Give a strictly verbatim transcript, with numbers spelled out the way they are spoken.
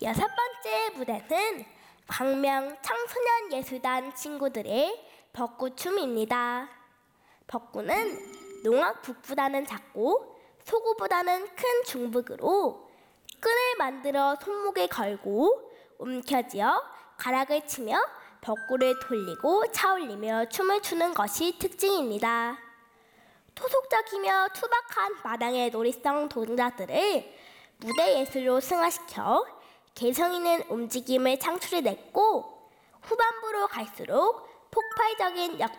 여섯 번째 무대는 광명 청소년 예술단 친구들의 벚꽃춤입니다. 벚꽃은 농악북보다는 작고 소구보다는 큰 중북으로 끈을 만들어 손목에 걸고 움켜쥐어 가락을 치며 벚꽃을 돌리고 차올리며 춤을 추는 것이 특징입니다. 토속적이며 투박한 마당의 놀이성 동작들을 무대 예술로 승화시켜 개성 있는 움직임을 창출해냈고 후반부로 갈수록 폭발적인 역